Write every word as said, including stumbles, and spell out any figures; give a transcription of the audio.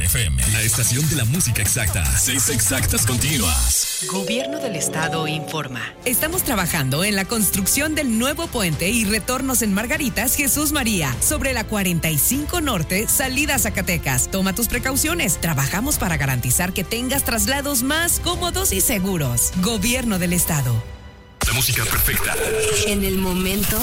F M, la estación de la música exacta. Seis exactas continuas. Gobierno del Estado informa. Estamos trabajando en la construcción del nuevo puente y retornos en Margaritas Jesús María, sobre la cuarenta y cinco Norte, salida a Zacatecas. Toma tus precauciones. Trabajamos para garantizar que tengas traslados más cómodos y seguros. Gobierno del Estado. La música perfecta. En el momento